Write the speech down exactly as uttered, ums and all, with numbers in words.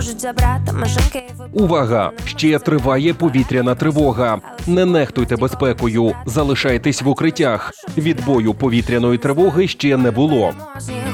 можуть забрати машинки. Увага! Ще триває повітряна тривога. Не нехтуйте безпекою, залишайтесь в укриттях. Відбою повітряної тривоги ще не було.